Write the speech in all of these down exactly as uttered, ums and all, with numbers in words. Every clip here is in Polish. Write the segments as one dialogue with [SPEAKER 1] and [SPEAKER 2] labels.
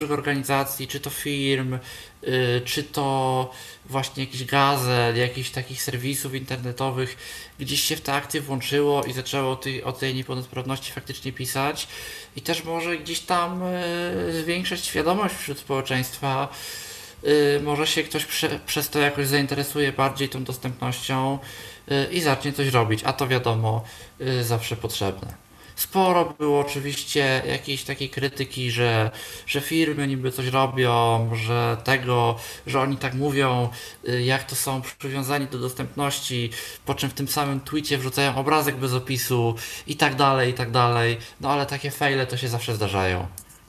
[SPEAKER 1] organizacji, czy to firm, y, czy to właśnie jakichś gazet, jakichś takich serwisów internetowych, gdzieś się w te akcje włączyło i zaczęło tej, o tej niepełnosprawności faktycznie pisać i też może gdzieś tam y, zwiększać świadomość wśród społeczeństwa. Y, może się ktoś prze, przez to jakoś zainteresuje bardziej tą dostępnością y, i zacznie coś robić, a to wiadomo, y, zawsze potrzebne. Sporo było oczywiście jakiejś takiej krytyki, że, że firmy niby coś robią, że tego, że oni tak mówią, y, jak to są przywiązani do dostępności, po czym w tym samym tweetie wrzucają obrazek bez opisu i tak dalej, i tak dalej. No ale takie fejle to się zawsze zdarzają.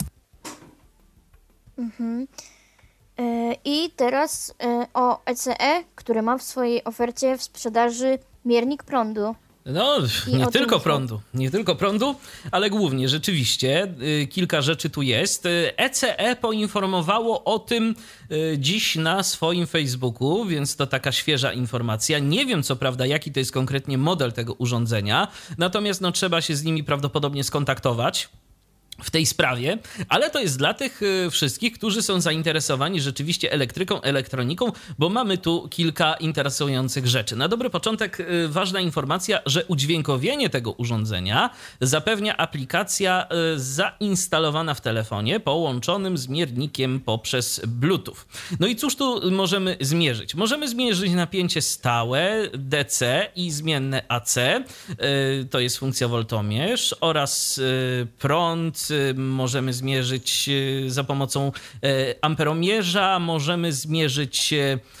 [SPEAKER 2] Mhm. E, I teraz e, o E C E, które ma w swojej ofercie w sprzedaży miernik prądu.
[SPEAKER 3] No,
[SPEAKER 2] I
[SPEAKER 3] nie
[SPEAKER 2] o tym
[SPEAKER 3] tylko
[SPEAKER 2] myślę.
[SPEAKER 3] prądu, nie tylko prądu, ale głównie rzeczywiście y, kilka rzeczy tu jest. Y, E C E poinformowało o tym y, dziś na swoim Facebooku, więc to taka świeża informacja. Nie wiem co prawda, jaki to jest konkretnie model tego urządzenia, natomiast no, trzeba się z nimi prawdopodobnie skontaktować w tej sprawie, ale to jest dla tych y, wszystkich, którzy są zainteresowani rzeczywiście elektryką, elektroniką, bo mamy tu kilka interesujących rzeczy. Na dobry początek y, ważna informacja, że udźwiękowienie tego urządzenia zapewnia aplikacja y, zainstalowana w telefonie połączonym z miernikiem poprzez Bluetooth. No i cóż tu możemy zmierzyć? Możemy zmierzyć napięcie stałe D C i zmienne A C, y, to jest funkcja woltomierz, oraz y, prąd możemy zmierzyć za pomocą amperomierza, możemy zmierzyć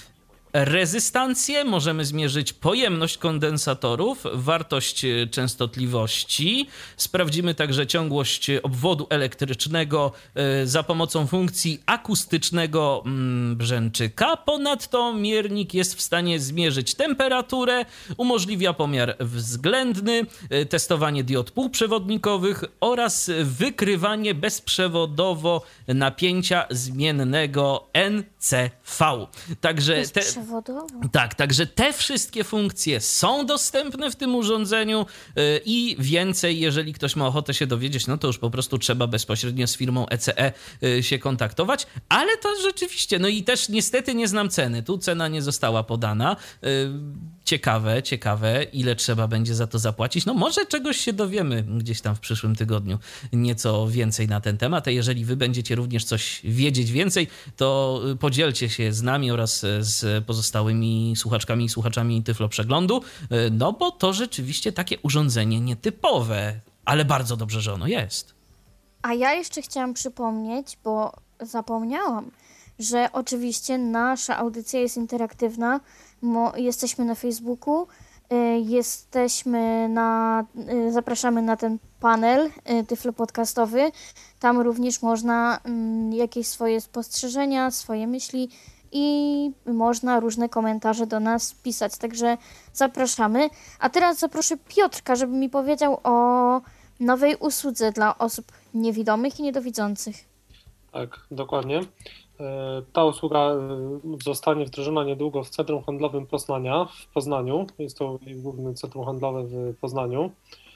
[SPEAKER 3] rezystancję, możemy zmierzyć pojemność kondensatorów, wartość częstotliwości. Sprawdzimy także ciągłość obwodu elektrycznego za pomocą funkcji akustycznego brzęczyka. Ponadto miernik jest w stanie zmierzyć temperaturę, umożliwia pomiar względny, testowanie diod półprzewodnikowych oraz wykrywanie bezprzewodowo napięcia zmiennego N C V. Także te,
[SPEAKER 2] Bezprzewodowo?
[SPEAKER 3] tak, także te wszystkie funkcje są dostępne w tym urządzeniu yy, i więcej, jeżeli ktoś ma ochotę się dowiedzieć, no to już po prostu trzeba bezpośrednio z firmą E C E yy, się kontaktować, ale to rzeczywiście, no i też niestety nie znam ceny, tu cena nie została podana. Yy, ciekawe, ciekawe, ile trzeba będzie za to zapłacić. No może czegoś się dowiemy gdzieś tam w przyszłym tygodniu, nieco więcej na ten temat, a jeżeli wy będziecie również coś wiedzieć więcej, to podzielcie się z nami oraz z pozostałymi słuchaczkami i słuchaczami Tyflo Przeglądu, no bo to rzeczywiście takie urządzenie nietypowe, ale bardzo dobrze, że ono jest.
[SPEAKER 2] A ja jeszcze chciałam przypomnieć, bo zapomniałam, że oczywiście nasza audycja jest interaktywna. Mo, jesteśmy na Facebooku, y, jesteśmy na, y, zapraszamy na ten panel y, Tyflo Podcastowy. Tam również można y, jakieś swoje spostrzeżenia, swoje myśli i można różne komentarze do nas pisać, także zapraszamy. A teraz zaproszę Piotrka, żeby mi powiedział o nowej usłudze dla osób niewidomych i niedowidzących.
[SPEAKER 4] Tak, dokładnie. Ta usługa zostanie wdrożona niedługo w Centrum Handlowym Poznania, w Poznaniu. Jest to główne centrum handlowe w Poznaniu.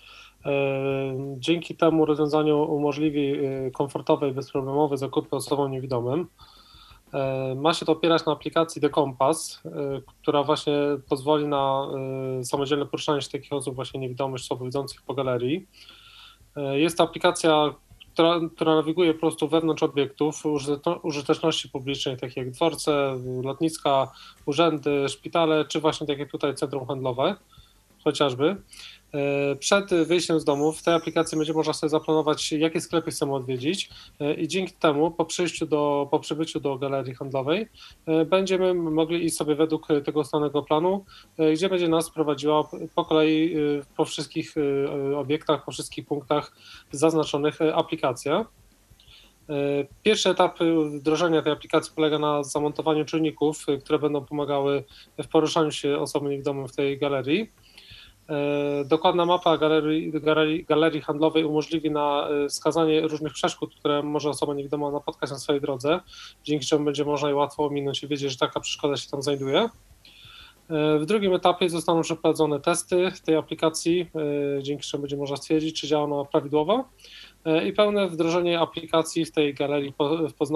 [SPEAKER 4] Dzięki temu rozwiązaniu umożliwi komfortowe i bezproblemowe zakupy osobom niewidomym. Ma się to opierać na aplikacji The Compass, która właśnie pozwoli na samodzielne poruszanie się takich osób właśnie niewidomych, słabowidzących po galerii. Jest to aplikacja, która, która nawiguje po prostu wewnątrz obiektów użyteczności publicznej, takich jak dworce, lotniska, urzędy, szpitale, czy właśnie takie tutaj centrum handlowe chociażby. Przed wyjściem z domu w tej aplikacji będzie można sobie zaplanować, jakie sklepy chcemy odwiedzić i dzięki temu po przyjściu do, po przybyciu do galerii handlowej będziemy mogli iść sobie według tego ustalonego planu, gdzie będzie nas prowadziła po kolei po wszystkich obiektach, po wszystkich punktach zaznaczonych aplikacja. Pierwszy etap wdrożenia tej aplikacji polega na zamontowaniu czujników, które będą pomagały w poruszaniu się osobom niewidomym w tej galerii. Dokładna mapa galerii, galerii, galerii handlowej umożliwi na wskazanie różnych przeszkód, które może osoba niewidoma napotkać na swojej drodze, dzięki czemu będzie można je łatwo ominąć i wiedzieć, że taka przeszkoda się tam znajduje. W drugim etapie zostaną przeprowadzone testy tej aplikacji, dzięki czemu będzie można stwierdzić, czy działa ona prawidłowo. i pełne wdrożenie aplikacji w tej galerii w Poznaniu.